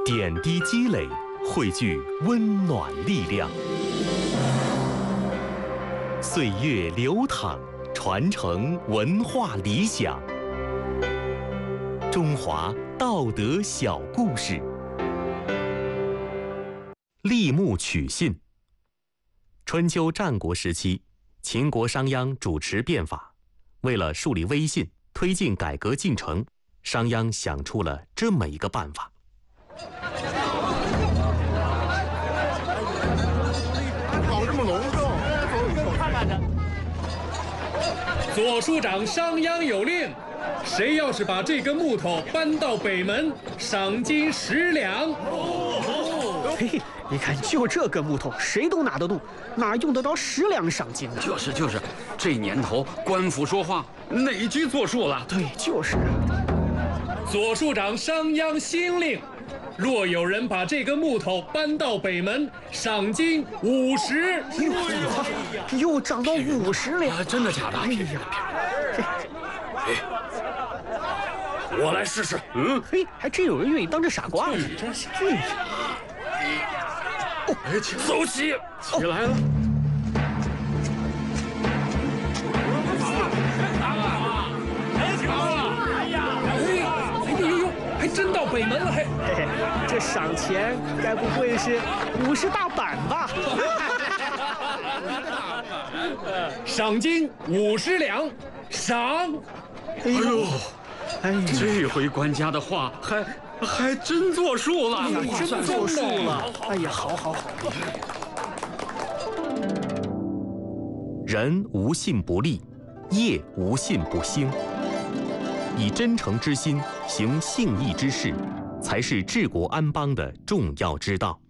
点滴积累，汇聚温暖力量。岁月流淌，传承文化理想。中华道德小故事。立木取信。春秋战国时期，秦国商鞅主持变法，为了树立威信，推进改革进程，商鞅想出了这么一个办法。 搞这么隆重，看看去。 左庶长商鞅有令，谁要是把这根木头搬到北门，赏金10两。 嘿，你看，就这根木头，谁都拿得动，哪用得着10两赏金呢？ 就是，这年头官府说话，哪句作数了？ 对，就是啊。 左庶长商鞅新令，若有人把这根木头搬到北门，赏金50。 又涨到50了！ 真的假的？ 哎呀， 我来试试。 嘿，还真有人愿意当这傻瓜呢。 走起，起来了。 还真到北门了， 嘿嘿，这赏钱该不会是50大板吧？ 赏金50两，赏。 哎呦，这回官家的话还真作数了， 真作数了。哎呀，好。 人无信不立，业无信不兴。以真诚之心行信义之事，才是治国安邦的重要之道。